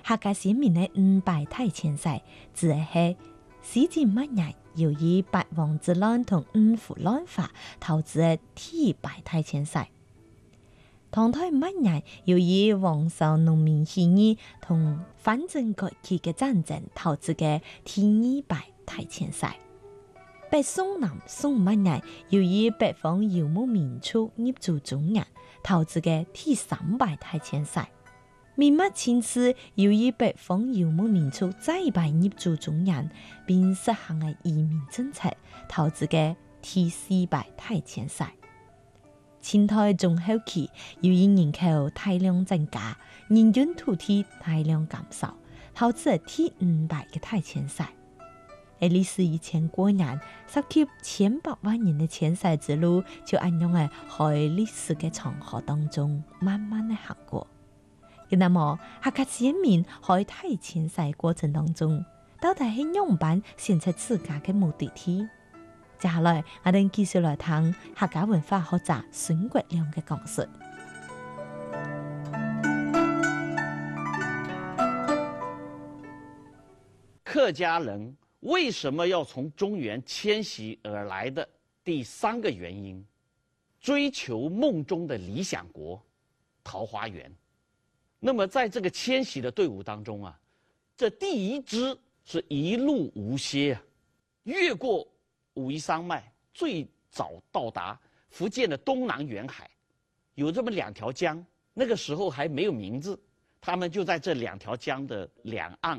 客家先民的五百大迁徙，指的是西晋末年由于八王之乱同五胡乱华导致的第百大迁徙。唐代末年由于王朝农民起义同反政改革嘅战争导致嘅第二百大迁徙。北宋南宋末年由于北方游牧民族入驻中原导致嘅第三百大迁徙。明末清初由于北方游牧民族再拜入驻中原并实行嘅移民政策导致嘅第四百大迁徙。清代中后期，由于人口大量增加，人均土地大量减少，导致第500嘅大迁徙。而历史以前过年，涉及千百万人的迁徙之路，就按样喺历史嘅長河當中慢慢嘅行過。那麼，客家先民喺大遷徙過程當中，到底係樣板選出自家嘅目的地？接下來，我哋繼續來聽客家文化學者孫國亮嘅講述。 客家人為什麼要從中原遷徙而來的第3個原因，追求夢中的理想國桃花源。那麼在這個遷徙的隊伍當中啊，這第一支是一路無歇啊，越過武夷山脈，最早到達福建的東南沿海，有這麼2條江，那個時候還沒有名字，他們就在這2條江的兩岸